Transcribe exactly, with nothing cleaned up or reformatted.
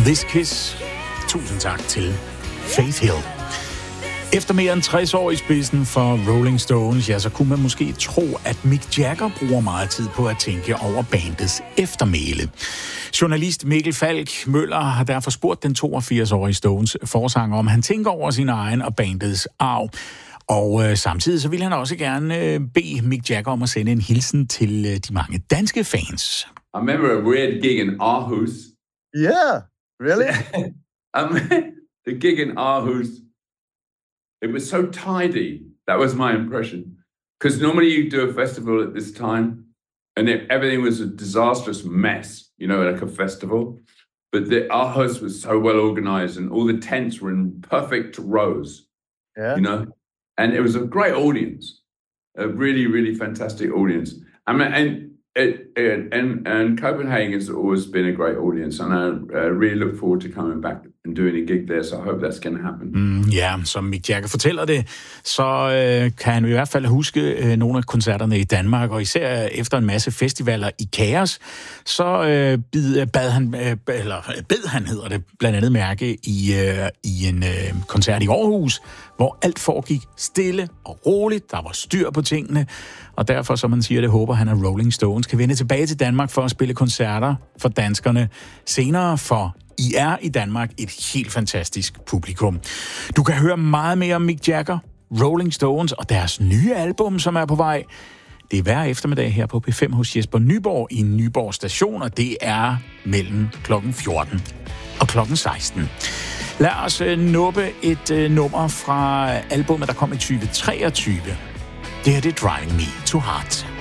This Kiss. Tusind tak til Faith Hill. Efter mere end tres år i spidsen for Rolling Stones, ja, så kunne man måske tro, at Mick Jagger bruger meget tid på at tænke over bandets eftermæle. Journalist Mikkel Falk Møller har derfor spurgt den toogfirs-årige Stones forsanger, om han tænker over sin egen og bandets arv. Og øh, samtidig så vil han også gerne øh, bede Mick Jagger om at sende en hilsen til øh, de mange danske fans. I remember a weird gig in Aarhus. Yeah, really? um, the gig in Aarhus. It was so tidy. That was my impression. Because normally you do a festival at this time, and it, everything was a disastrous mess, you know, like a festival. But the Aarhus was so well organized, and all the tents were in perfect rows, Yeah. you know. And it was a great audience, a really, really fantastic audience. I mean, and it, it, and and Copenhagen has always been a great audience, and I uh, really look forward to coming back and doing a gig there. So I hope that's going to happen. Mm, ja, som Mick Jagger fortæller det, så øh, kan han i hvert fald huske øh, nogle af koncerterne i Danmark, og især efter en masse festivaler i kaos, så øh, bid, bad han, øh, eller bed han hedder det, blandt andet mærke i, øh, i en øh, koncert i Aarhus, hvor alt foregik stille og roligt, der var styr på tingene, og derfor, som man siger, det håber han, at Rolling Stones kan vende tilbage til Danmark for at spille koncerter for danskerne senere, for I er i Danmark et helt fantastisk publikum. Du kan høre meget mere om Mick Jagger, Rolling Stones og deres nye album, som er på vej. Det er hver eftermiddag her på P fem hos Jesper Nyborg i Nyborg Station, og det er mellem klokken fjorten og klokken seksten. Lad os uh, nuppe et uh, nummer fra albumet, der kom i tyve treogtyve. Det her det er Driving Me Too Hard.